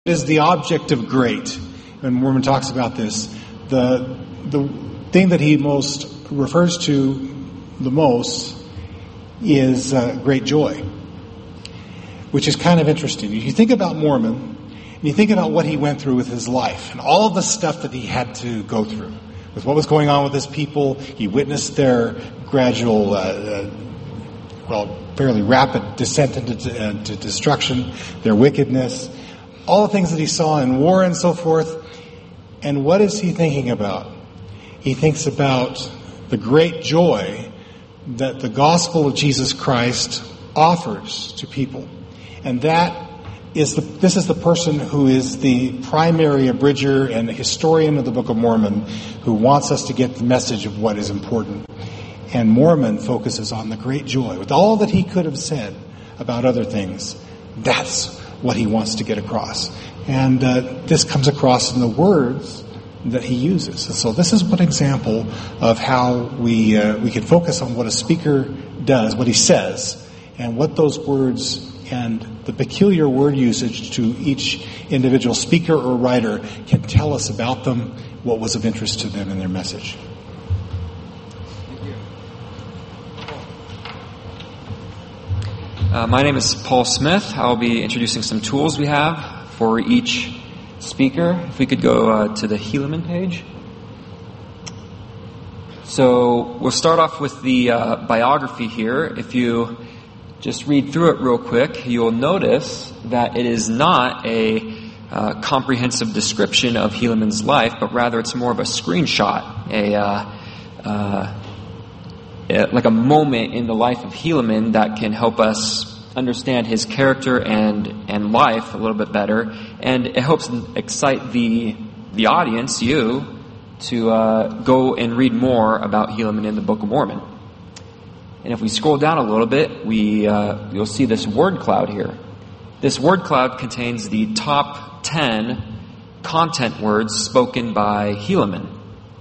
is the object of great. When Mormon talks about this, the thing that he most refers to the most is great joy, which is kind of interesting. If you think about Mormon, and you think about what he went through with his life, and all of the stuff that he had to go through, with what was going on with his people, he witnessed their gradual, fairly rapid descent into destruction, their wickedness, all the things that he saw in war and so forth. And what is he thinking about? He thinks about the great joy that the gospel of Jesus Christ offers to people. And this is the person who is the primary abridger and the historian of the Book of Mormon, who wants us to get the message of what is important. And Mormon focuses on the great joy. With all that he could have said about other things, that's what he wants to get across. And this comes across in the words that he uses. And so this is one example of how we can focus on what a speaker does, what he says, and what those words and the peculiar word usage to each individual speaker or writer can tell us about them, what was of interest to them in their message. My name is Paul Smith. I'll be introducing some tools we have for each speaker. If we could go to the Helaman page. So we'll start off with the biography here. If you just read through it real quick, you'll notice that it is not a comprehensive description of Helaman's life, but rather it's more of a screenshot, like a moment in the life of Helaman that can help us understand his character and life a little bit better, and it helps excite the audience, you, to go and read more about Helaman in the Book of Mormon. And if we scroll down a little bit, you'll see this word cloud here. This word cloud contains the top 10 content words spoken by Helaman.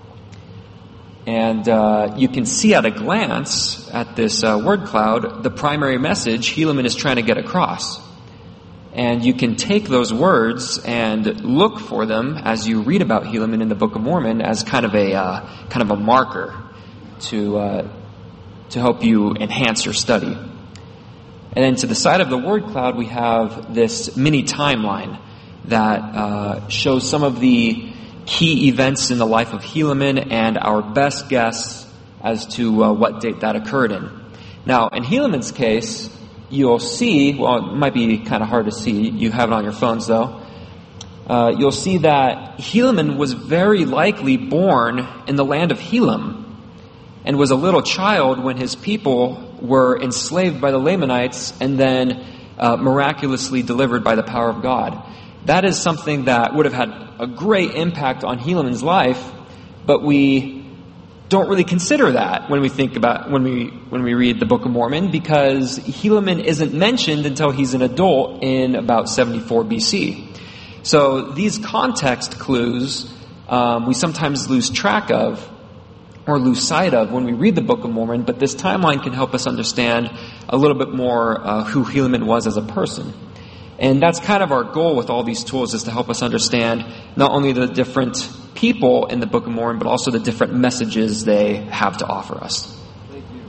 And you can see at a glance at this word cloud the primary message Helaman is trying to get across. And you can take those words and look for them as you read about Helaman in the Book of Mormon as kind of a marker to help you enhance your study. And then to the side of the word cloud, we have this mini timeline that shows some of the key events in the life of Helaman and our best guess as to what date that occurred in. Now, in Helaman's case, you'll see, well, it might be kind of hard to see. You have it on your phones, though. You'll see that Helaman was very likely born in the land of Helam and was a little child when his people were enslaved by the Lamanites and then miraculously delivered by the power of God. That is something that would have had a great impact on Helaman's life, but we don't really consider that when we think about when we read the Book of Mormon, because Helaman isn't mentioned until he's an adult in about 74 BC. So these context clues we sometimes lose track of or lose sight of when we read the Book of Mormon, but this timeline can help us understand a little bit more who Helaman was as a person. And that's kind of our goal with all these tools, is to help us understand not only the different people in the Book of Mormon, but also the different messages they have to offer us. Thank you.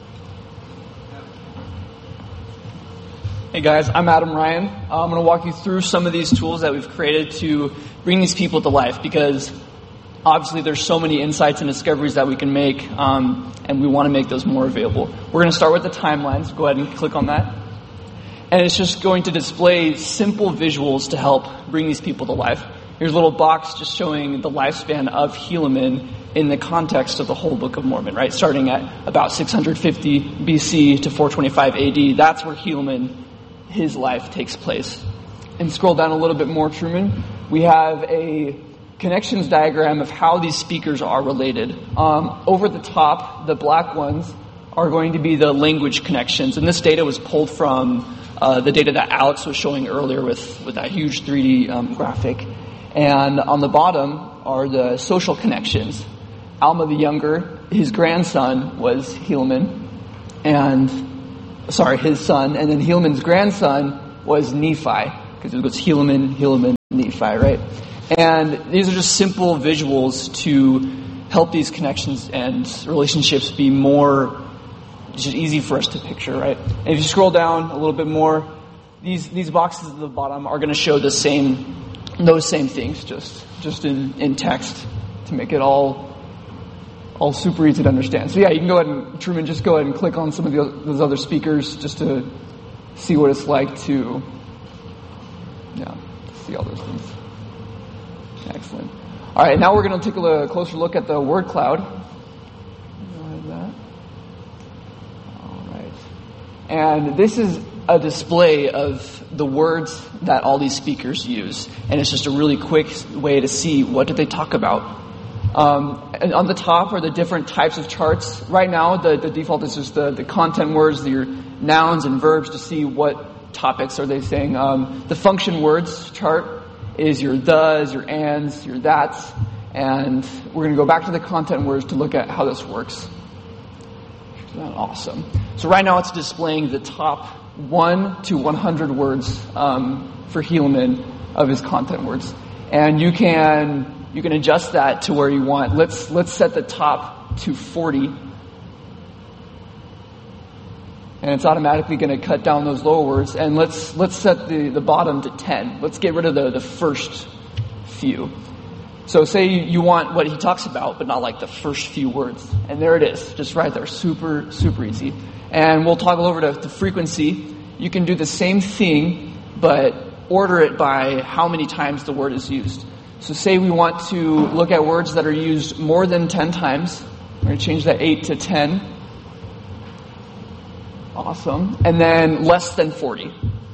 Hey guys, I'm Adam Ryan. I'm going to walk you through some of these tools that we've created to bring these people to life, because obviously there's so many insights and discoveries that we can make, and we want to make those more available. We're going to start with the timelines. Go ahead and click on that. And it's just going to display simple visuals to help bring these people to life. Here's a little box just showing the lifespan of Helaman in the context of the whole Book of Mormon, right? Starting at about 650 BC to 425 AD. That's where Helaman, his life takes place. And scroll down a little bit more, Truman. We have a connections diagram of how these speakers are related. Over the top, the black ones are going to be the language connections. And this data was pulled from the data that Alex was showing earlier with that huge 3D graphic. And on the bottom are the social connections. Alma the Younger, his grandson was Helaman, his son, and then Helaman's grandson was Nephi. because it goes Helaman, Nephi, right? And these are just simple visuals to help these connections and relationships be more just easy for us to picture, right? And if you scroll down a little bit more, these boxes at the bottom are going to show those same things, just in text to make it all super easy to understand. So yeah, you can go ahead and, Truman, just go ahead and click on some of those other speakers just to see what it's like to, see all those things. Excellent. All right, now we're going to take a closer look at the word cloud. All right. And this is a display of the words that all these speakers use. And it's just a really quick way to see what did they talk about. And on the top are the different types of charts. Right now, the default is just the content words, your nouns and verbs to see what topics are they saying. The function words chart is your thes, your ands, your that's. And we're going to go back to the content words to look at how this works. Awesome. So right now it's displaying the top 1 to 100 words for Helaman of his content words. And you can adjust that to where you want. Let's set the top to 40. And it's automatically going to cut down those lower words. And let's set the bottom to 10. Let's get rid of the first few. So say you want what he talks about, but not like the first few words. And there it is, just right there. Super, super easy. And we'll toggle over to frequency. You can do the same thing, but order it by how many times the word is used. So say we want to look at words that are used more than 10 times. We're going to change that 8 to 10. Awesome. And then less than 40.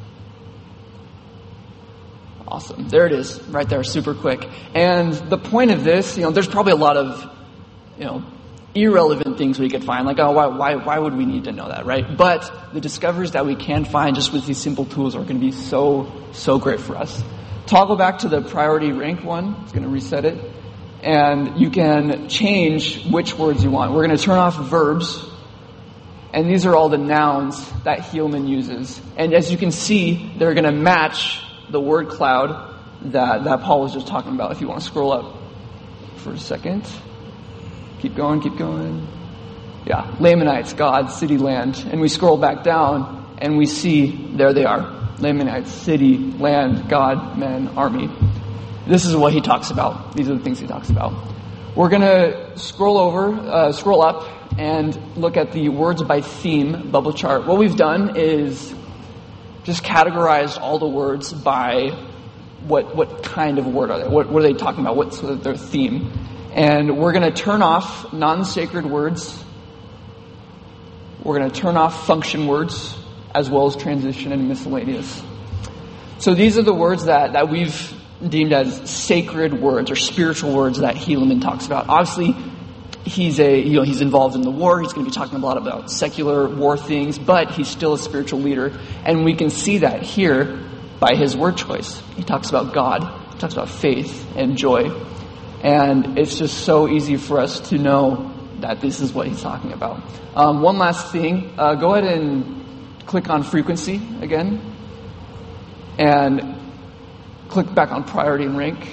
Awesome. There it is, right there, super quick. And the point of this, there's probably a lot of, irrelevant things we could find, like, why would we need to know that, right? But the discoveries that we can find just with these simple tools are going to be so, so great for us. Toggle back to the priority rank one. It's going to reset it. And you can change which words you want. We're going to turn off verbs. And these are all the nouns that Helaman uses. And as you can see, they're going to match the word cloud that Paul was just talking about. If you want to scroll up for a second. Keep going. Yeah, Lamanites, God, city, land. And we scroll back down and we see, there they are. Lamanites, city, land, God, men, army. This is what he talks about. These are the things he talks about. We're going to scroll up and look at the words by theme bubble chart. What we've done is just categorized all the words by what kind of word are they? What are they talking about? What's their theme? And we're going to turn off non-sacred words. We're going to turn off function words, as well as transition and miscellaneous. So these are the words that we've deemed as sacred words or spiritual words that Helaman talks about. Obviously, he's involved in the war. He's going to be talking a lot about secular war things, but he's still a spiritual leader. And we can see that here by his word choice. He talks about God. He talks about faith and joy. And it's just so easy for us to know that this is what he's talking about. One last thing. Go ahead and click on frequency again. And click back on priority and rank.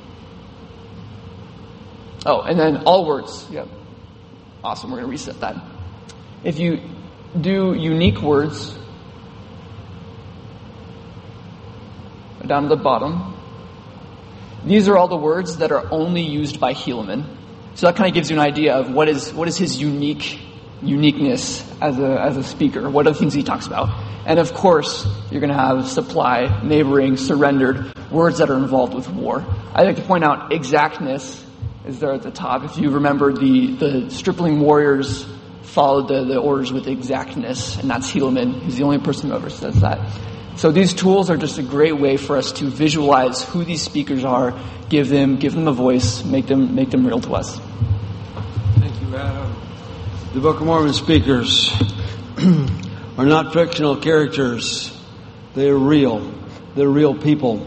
Oh, and then all words. Yep. Awesome. We're going to reset that. If you do unique words, down to the bottom, these are all the words that are only used by Helaman. So that kind of gives you an idea of what is his uniqueness as a speaker. What are the things he talks about? And of course, you're going to have supply, neighboring, surrendered, words that are involved with war. I'd like to point out exactness is there at the top. If you remember, the stripling warriors followed the orders with exactness, and that's Helaman. He's the only person who ever says that. So these tools are just a great way for us to visualize who these speakers are, give them a voice, make them real to us. Thank you, Adam. The Book of Mormon speakers are not fictional characters. They're real. They're real people.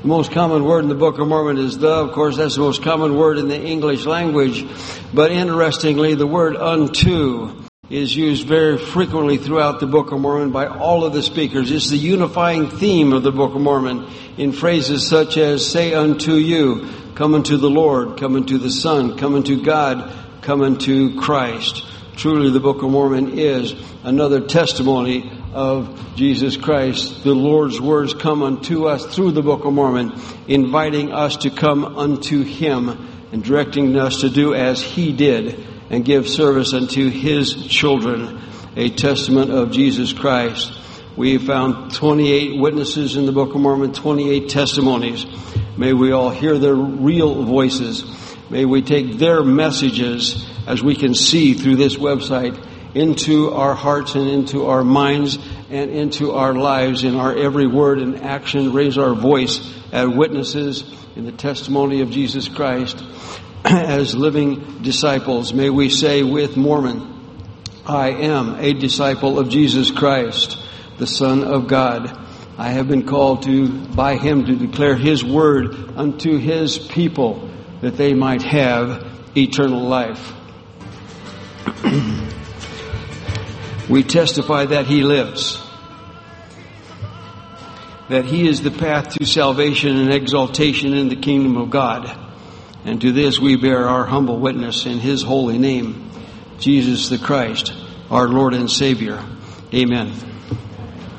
The most common word in the Book of Mormon is the. Of course, that's the most common word in the English language. But interestingly, the word unto is used very frequently throughout the Book of Mormon by all of the speakers. It's the unifying theme of the Book of Mormon in phrases such as, say unto you, come unto the Lord, come unto the Son, come unto God, come unto Christ. Truly, the Book of Mormon is another testimony of Jesus Christ. The Lord's words come unto us through the Book of Mormon, inviting us to come unto Him and directing us to do as He did and give service unto His children, a testament of Jesus Christ. We found 28 witnesses in the Book of Mormon, 28 testimonies. May we all hear their real voices. May we take their messages, as we can see through this website, into our hearts and into our minds and into our lives in our every word and action. Raise our voice as witnesses in the testimony of Jesus Christ as living disciples. May we say with Mormon, I am a disciple of Jesus Christ, the Son of God. I have been called by Him to declare His word unto His people that they might have eternal life. We testify that He lives, that He is the path to salvation and exaltation in the kingdom of God. And to this we bear our humble witness in His holy name, Jesus the Christ, our Lord and Savior. Amen.